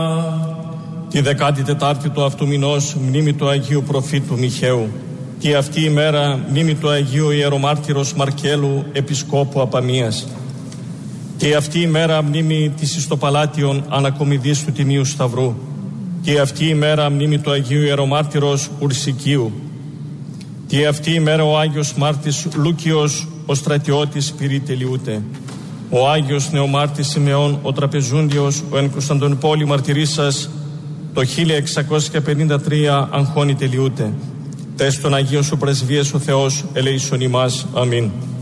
Τη 14η του αυτού μηνός μνήμη του Αγίου Προφήτου Μιχαίου. Και αυτή η μέρα μνήμη του Αγίου Ιερομάρτυρος Μαρκέλου Επισκόπου Απαμίας. Και αυτή η μέρα μνήμη της Ιστοπαλάτιον Ανακομιδής του Τιμίου Σταυρού. Και αυτή η μέρα μνήμη του Αγίου Ιερομάρτυρος Ουρσικίου. Και αυτή η μέρα ο Άγιος Μάρτης Λούκιος ο στρατιώτης πυρή τελειούται. Ο Άγιος Νεομάρτης Σιμεών ο Τραπεζούντιος ο εν Κωνσταντινούπολη μαρτυρήσας το 1653 αγχώνει τελειούται. Τες τον Αγίο σου πρεσβείες ο Θεός ελέησον ημάς. Αμήν.